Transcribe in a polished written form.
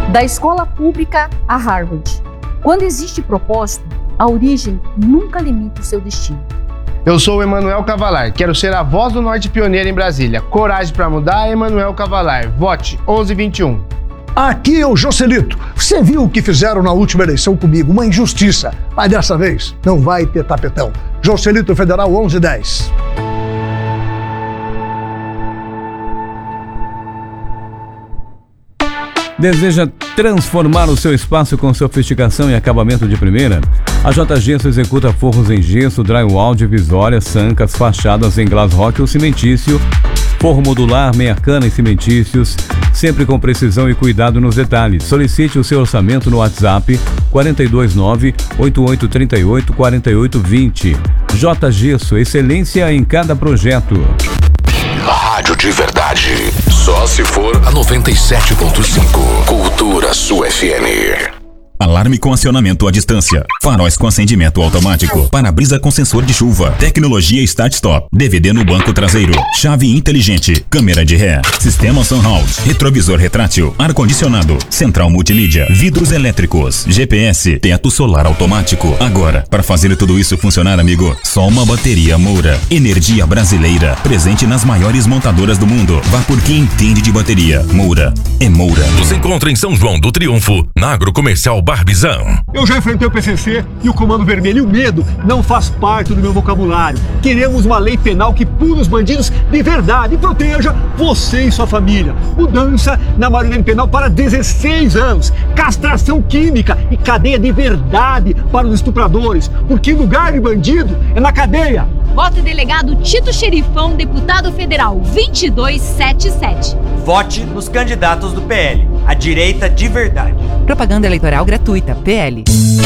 Da escola pública a Harvard. Quando existe propósito, a origem nunca limita o seu destino. Eu sou o Emanuel Cavalar, quero ser a voz do Norte pioneira em Brasília. Coragem para mudar, Emanuel Cavalar. Vote 1121. Aqui é o Joselito. Você viu o que fizeram na última eleição comigo? Uma injustiça. Mas dessa vez não vai ter tapetão. Joselito Federal 1110. Deseja transformar o seu espaço com sofisticação e acabamento de primeira? A JG Gesso executa forros em gesso, drywall, divisórias, sancas, fachadas em glass rock ou cimentício, forro modular, meia-cana e cimentícios, sempre com precisão e cuidado nos detalhes. Solicite o seu orçamento no WhatsApp 429-8838-4820. J Gesso, excelência em cada projeto. Rádio de verdade. Só se for a 97.5. Cultura Sua FM. Alarme com acionamento à distância. Faróis com acendimento automático. Para-brisa com sensor de chuva. Tecnologia Start-Stop. DVD no banco traseiro. Chave inteligente. Câmera de ré. Sistema Sunhouse. Retrovisor retrátil. Ar-condicionado. Central multimídia. Vidros elétricos. GPS. Teto solar automático. Agora, para fazer tudo isso funcionar, amigo, só uma bateria Moura. Energia brasileira. Presente nas maiores montadoras do mundo. Vá por quem entende de bateria. Moura. É Moura. Nos encontra em São João do Triunfo, na Agrocomercial Barbizão. Eu já enfrentei o PCC e o Comando Vermelho e o medo não faz parte do meu vocabulário. Queremos uma lei penal que pune os bandidos de verdade e proteja você e sua família. Mudança na maioria penal para 16 anos, castração química e cadeia de verdade para os estupradores, porque lugar de bandido é na cadeia. Vote delegado Tito Xerifão, deputado federal 2277. Vote nos candidatos do PL, a direita de verdade. Propaganda eleitoral gratuita, PL.